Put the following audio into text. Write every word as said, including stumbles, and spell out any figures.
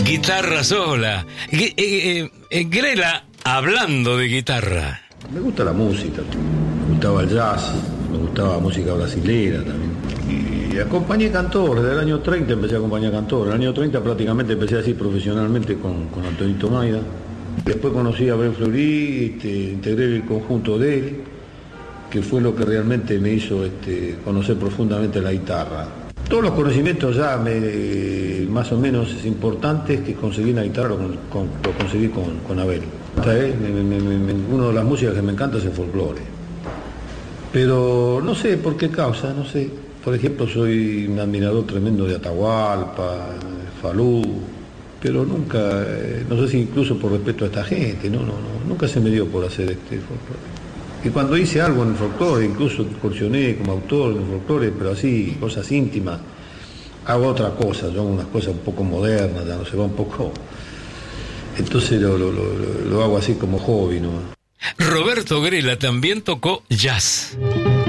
guitarra sola. Gu- eh, eh, Grela hablando de guitarra. Me gusta la música, me gustaba el jazz, me gustaba música brasilera también. Y acompañé cantores, desde el año treinta empecé a acompañar cantores. En el año treinta prácticamente empecé así profesionalmente con, con Antonito Maida. Después conocí a Ben Fleury, este, integré el conjunto de él, que fue lo que realmente me hizo este, conocer profundamente la guitarra. Todos los conocimientos ya me, más o menos importantes que conseguí en la guitarra lo, con, lo conseguí con, con Abel. ¿Sabes? Me, me, me, una de las músicas que me encanta es el folclore. Pero no sé por qué causa, no sé. Por ejemplo, soy un admirador tremendo de Atahualpa, Falú, pero nunca, eh, no sé si incluso por respeto a esta gente, no, no, no, nunca se me dio por hacer este folclore. Y cuando hice algo en el folclore, incluso incursioné como autor en el folclore, pero así, cosas íntimas, hago otra cosa, yo hago unas cosas un poco modernas, ya no se va un poco. Entonces lo, lo, lo, lo hago así como hobby, ¿no? Roberto Grela también tocó jazz.